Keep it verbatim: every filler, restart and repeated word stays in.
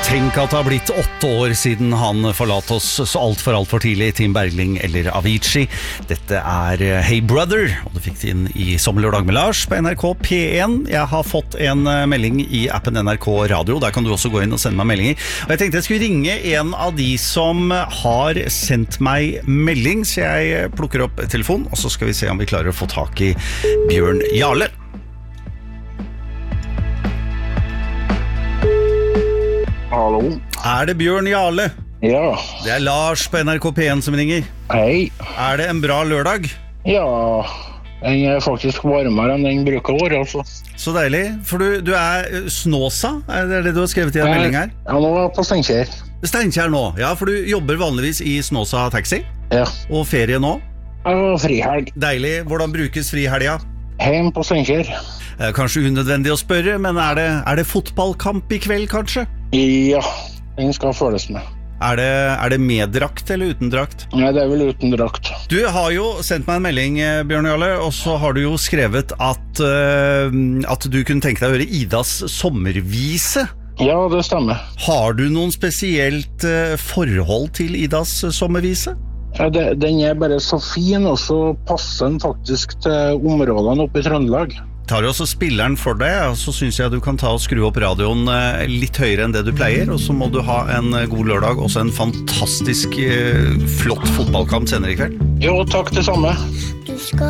Tenk at det har blitt åtte år siden han forlatt oss så alt for alt for tidlig, Tim Bergling eller Avicii. Dette er Hey Brother, og du fikk det inn i Sommerlørdag med Lars på N R K P én. Jeg har fått en melding i appen N R K Radio, der kan du også gå inn og sende meg meldinger. Og jeg tenkte jeg skulle ringe en av de som har sendt meg melding, så jeg plukker opp telefon, og så skal vi se om vi klarer å få tak i Bjørn Jarle. Hallo. Er det Bjørn Jarle? Ja. Det er Lars på N R K P én som ringer. Hei. Er det en bra lørdag? Ja, den er faktisk varmere enn den bruker å være, altså. Så deilig, for du, du er Snåsa, er det det du har skrevet i en melding her? Ja, nå er jeg på Steinkjer. Steinkjer nå, ja, for du jobber vanligvis i Snåsa Taxi. Ja. Og ferie nå? Ja, frihelg. Deilig, hvordan brukes frihelga? Heim på Steinkjer. Kanskje unødvendig å spørre, men er det, er det fotballkamp i kveld, kanskje? Ja, den skal føles med. Er det, er det med drakt eller uten drakt? Nei, det er vel uten drakt. Du har jo sendt meg en melding, Bjørn Jarle, og så har du jo skrevet at, uh, at du kunne tenke deg å høre Idas sommervise. Ja, det stemmer. Har du noen spesielt uh, forhold til Idas sommervise? Ja, det, den er bare så fin, og så passer den faktisk til områdene oppe i Trøndelag. Tar du også spilleren for deg, og så synes jeg du kan ta og skru opp radioen litt høyere enn det du pleier, og så må du ha en god lørdag, også en fantastisk flott fotballkamp senere i kveld. Jo, takk det samme. Du skal